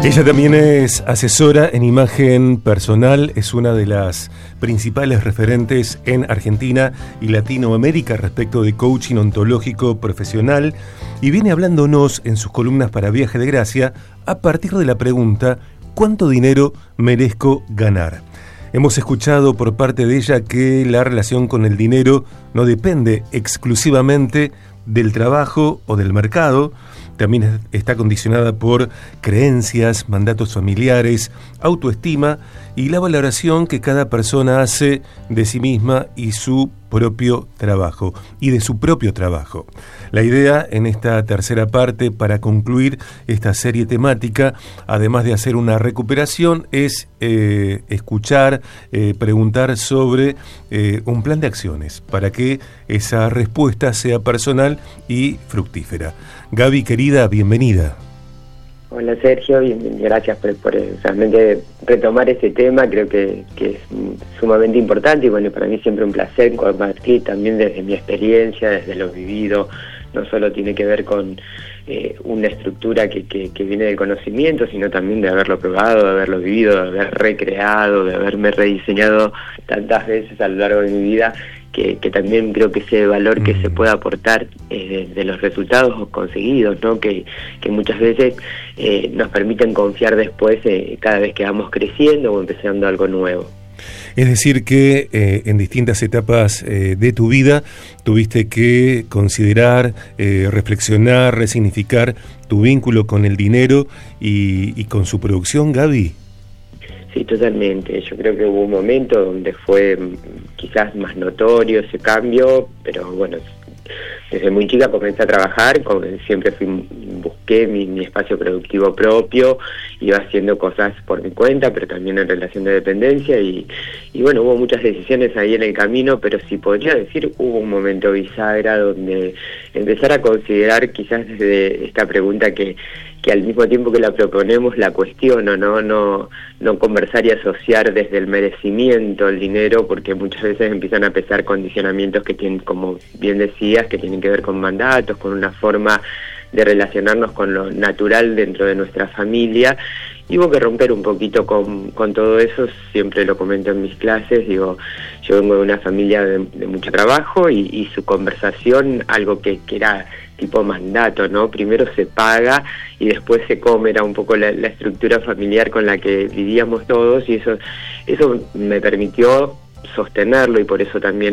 Ella también es asesora en imagen personal, es una de las principales referentes en Argentina y Latinoamérica respecto de coaching ontológico profesional y viene hablándonos en sus columnas para Viaje de Gracia a partir de la pregunta ¿cuánto dinero merezco ganar? Hemos escuchado por parte de ella que la relación con el dinero no depende exclusivamente del trabajo o del mercado, también está condicionada por creencias, mandatos familiares, autoestima y la valoración que cada persona hace de sí misma y su propio trabajo, y de su propio trabajo. La idea en esta tercera parte, para concluir esta serie temática, además de hacer una recuperación, es escuchar, preguntar sobre un plan de acciones para que esa respuesta sea personal y fructífera. Gaby, querida, bienvenida. Hola Sergio, gracias por realmente retomar ese tema, creo que es sumamente importante y bueno, para mí siempre un placer compartir también desde mi experiencia, desde lo vivido, no solo tiene que ver con una estructura que viene del conocimiento, sino también de haberlo probado, de haberlo vivido, de haber recreado, de haberme rediseñado tantas veces a lo largo de mi vida, que también creo que ese valor que se puede aportar de los resultados conseguidos, ¿no? que muchas veces nos permiten confiar después cada vez que vamos creciendo o empezando algo nuevo. Es decir que en distintas etapas de tu vida tuviste que considerar, reflexionar, resignificar tu vínculo con el dinero y con su producción, Gaby. Sí, totalmente. Yo creo que hubo un momento donde fue quizás más notorio ese cambio, pero bueno, desde muy chica comencé a trabajar, siempre busqué mi espacio productivo propio, iba haciendo cosas por mi cuenta, pero también en relación de dependencia y bueno, hubo muchas decisiones ahí en el camino, pero sí podría decir, hubo un momento bisagra donde empezar a considerar quizás desde esta pregunta que al mismo tiempo que la proponemos la cuestiono, no conversar y asociar desde el merecimiento el dinero, porque muchas veces empiezan a pesar condicionamientos que tienen, como bien decías, que tienen que ver con mandatos, con una forma de relacionarnos con lo natural dentro de nuestra familia, y hubo que romper un poquito con todo eso. Siempre lo comento en mis clases, digo, yo vengo de una familia de mucho trabajo y su conversación, algo que era tipo mandato, ¿no? Primero se paga y después se come, era un poco la estructura familiar con la que vivíamos todos y eso me permitió sostenerlo y por eso también